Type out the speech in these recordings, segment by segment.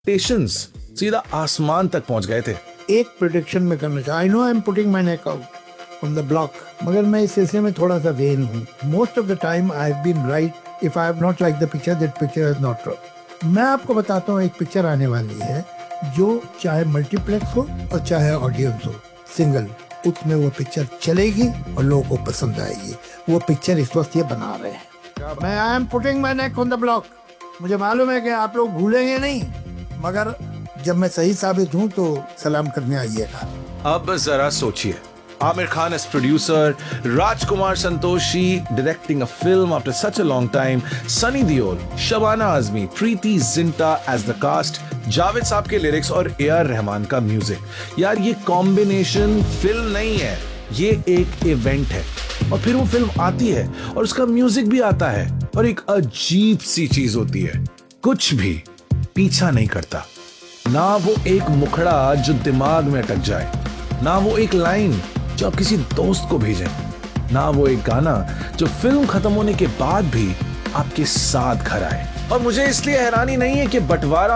Expectations सीधा आसमान तक पहुंच गए थे। एक प्रोडिक्शन में करना चाहिए। I know I am putting my neck out on the block, मगर मैं इस सिलसिले में थोड़ा सा वेन हूँ। Most of the time I have been right. If I have not like the picture, that picture is not true. मैं आपको बताता हूँ, एक पिक्चर आने वाली है जो चाहे मल्टीप्लेक्स हो और चाहे ऑडियंस हो, सिंगल, उसमें वो पिक्चर चलेगी और लोगों को पसंद आएगी। वो पिक्चर इस वक्त ये बना रहे हैं। मैं I am putting my neck on the block. मुझे मालूम है कि आप लोग भूलेंगे नहीं, मगर जब मैं सही साबित हूँ तो सलाम करने आइएगा। अब जरा सोचिए, Aamir Khan as producer, Rajkumar Santoshi directing a film after such a long time, Sunny Deol, Shabana Azmi, Preity Zinta as the cast, Javed साहब के लिरिक्स और ए.आर. रहमान का म्यूजिक। यार ये कॉम्बिनेशन फिल्म नहीं है, ये एक इवेंट है। और फिर वो फिल्म आती है और उसका म्यूजिक भी आता है और एक अजीब सी चीज होती है, कुछ भी पीछा नहीं करता। ना वो एक मुखड़ा जो दिमाग में अटक जाए, ना वो एक लाइन जो आप किसी दोस्त को भेजें, ना वो एक गाना जो फिल्म खत्म होने के बाद भी आपके साथ घर आए। और मुझे इसलिए हैरानी नहीं है कि बंटवारा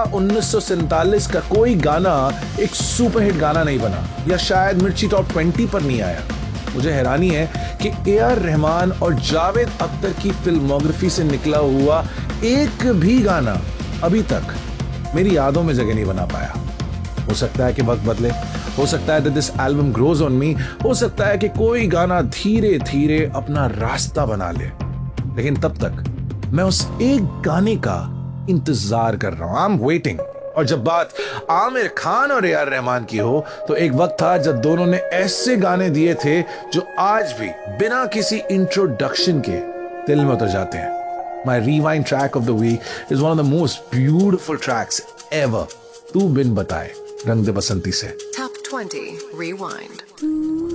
1947 का कोई गाना एक सुपरहिट गाना नहीं बना या शायद मिर्ची टॉप 20 पर नहीं आया। मुझे हैरानी है कि ए.आर. रहमान और जावेद अख्तर की फिल्मोग्राफी से निकला हुआ एक भी गाना अभी तक मेरी यादों में जगह नहीं बना पाया। हो सकता है कि वक्त बदले, हो सकता है that this album grows on me, हो सकता है कि कोई गाना धीरे धीरे अपना रास्ता बना ले, लेकिन तब तक मैं उस एक गाने का इंतजार कर रहा हूं। I am waiting. और जब बात आमिर खान और ए.आर. रहमान की हो, तो एक वक्त था जब दोनों ने ऐसे गाने दिए थे जो आज भी बिना किसी इंट्रोडक्शन के दिल में उतर जाते हैं। My rewind track of the week is one of the most beautiful tracks ever. तू बिन बताए, रंग दे बसंती से। Top 20 Rewind.